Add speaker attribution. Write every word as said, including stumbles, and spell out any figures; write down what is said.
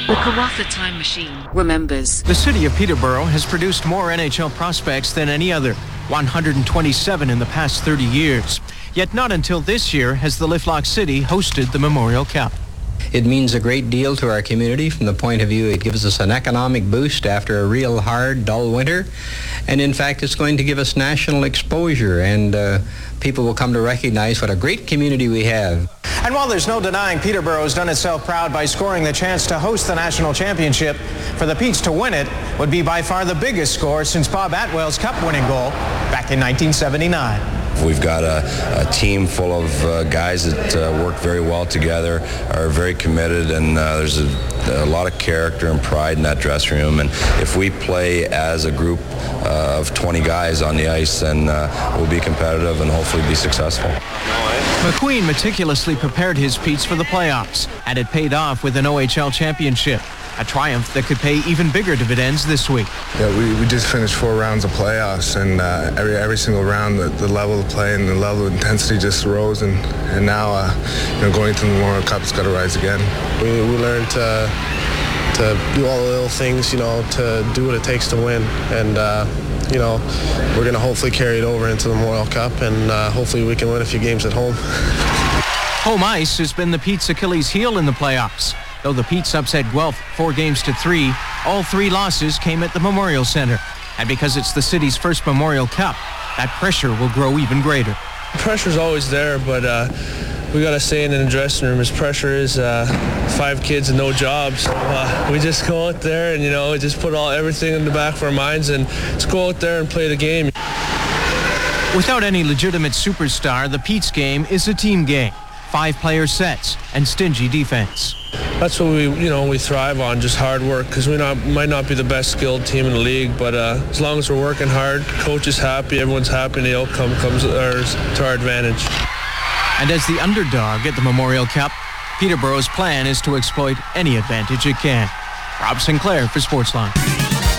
Speaker 1: The Karratha Time Machine remembers.
Speaker 2: The city of Peterborough has produced more N H L prospects than any other, one hundred twenty-seven in the past thirty years. Yet not until this year has the Lifflock City hosted the Memorial Cup.
Speaker 3: It means a great deal to our community from the point of view it gives us an economic boost after a real hard, dull winter. And in fact, it's going to give us national exposure, and uh, people will come to recognize what a great community we have.
Speaker 4: And while there's no denying Peterborough has done itself proud by scoring the chance to host the national championship, for the Petes to win it would be by far the biggest score since Bob Atwell's cup-winning goal back in nineteen seventy-nine.
Speaker 5: We've got a, a team full of uh, guys that uh, work very well together, are very committed, and uh, there's a, a lot of character and pride in that dressing room. And if we play as a group uh, of twenty guys on the ice, then uh, we'll be competitive and hopefully be successful.
Speaker 2: McQueen meticulously prepared his Petes for the playoffs, and it paid off with an O H L championship. A triumph that could pay even bigger dividends this week.
Speaker 6: Yeah, we, we just finished four rounds of playoffs, and uh, every every single round, the, the level of play and the level of intensity just rose, and and now uh, you know, going into the Memorial Cup, it's got to rise again.
Speaker 7: We we learned to to do all the little things, you know, to do what it takes to win, and uh, you know, we're going to hopefully carry it over into the Memorial Cup, and uh, hopefully we can win a few games at home.
Speaker 2: Home ice has been the Petes' Achilles heel in the playoffs. Though the Petes upset Guelph four games to three, all three losses came at the Memorial Centre. And because it's the city's first Memorial Cup, that pressure will grow even greater.
Speaker 8: The pressure's always there, but uh, we got to say in the dressing room, as pressure is uh, five kids and no jobs. So, uh, we just go out there and, you know, just put all everything in the back of our minds and just go out there and play the game.
Speaker 2: Without any legitimate superstar, the Petes game is a team game. Five-player sets and stingy defense.
Speaker 8: That's what we, you know, we thrive on, just hard work, because we not might not be the best skilled team in the league, but uh, as long as we're working hard, coach is happy, everyone's happy, and the outcome comes ours, to our advantage.
Speaker 2: And as the underdog at the Memorial Cup, Peterborough's plan is to exploit any advantage it can. Rob Sinclair for Sportsline.